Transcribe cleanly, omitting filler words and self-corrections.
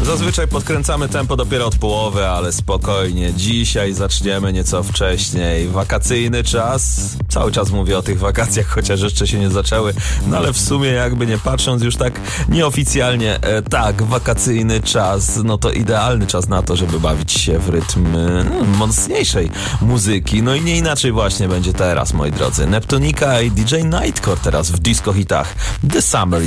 Zazwyczaj podkręcamy tempo dopiero od połowy, ale spokojnie. Dzisiaj zaczniemy nieco wcześniej. Wakacyjny czas. Cały czas mówię o tych wakacjach, chociaż jeszcze się nie zaczęły. No ale w sumie jakby nie patrząc już tak nieoficjalnie, tak, wakacyjny czas, no to idealny czas na to, żeby bawić się w rytm mocniejszej muzyki. No i nie inaczej właśnie będzie teraz, moi drodzy. Neptunika i DJ Nightcore teraz w disco hitach. The Summer